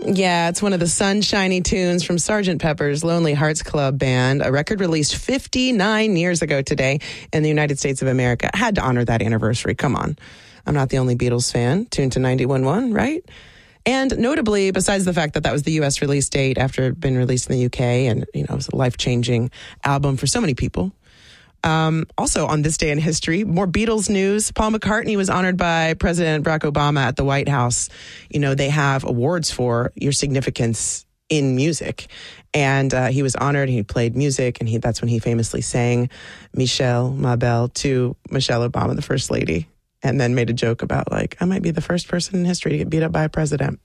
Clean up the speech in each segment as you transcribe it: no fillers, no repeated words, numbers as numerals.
Yeah, it's one of the sunshiny tunes from Sgt. Pepper's Lonely Hearts Club Band, a record released 59 years ago today in the United States of America. I had to honor that anniversary. Come on. I'm not the only Beatles fan. Tuned to 91.1, right? And notably, besides the fact that that was the U.S. release date after it had been released in the U.K., and, you know, it was a life-changing album for so many people. Also on this day in history, more Beatles news. Paul McCartney was honored by President Barack Obama at the White House. You know, they have awards for your significance in music. And he was honored. He played music, and that's when he famously sang Michelle, Ma Belle to Michelle Obama, the First Lady, and then made a joke about, like, I might be the first person in history to get beat up by a president.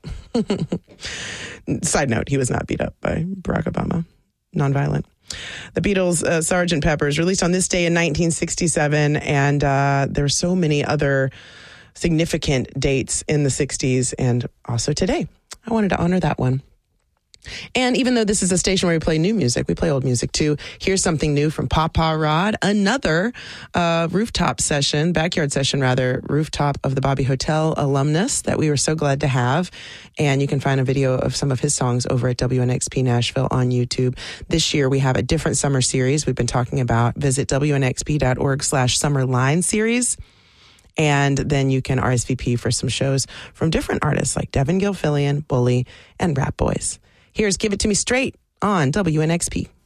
Side note, he was not beat up by Barack Obama. Nonviolent. The Beatles' Sgt. Pepper's, released on this day in 1967, and there are so many other significant dates in the 60s and also today. I wanted to honor that one. And even though this is a station where we play new music, we play old music too. Here's something new from Papa Rod, another backyard session rooftop of the Bobby Hotel alumnus that we were so glad to have. And you can find a video of some of his songs over at WNXP Nashville on YouTube. This year we have a different summer series we've been talking about. Visit WNXP.org/summerline series. And then you can RSVP for some shows from different artists like Devin Gilfillian, Bully, and Rap Boys. Here's Give It To Me Straight on WNXP.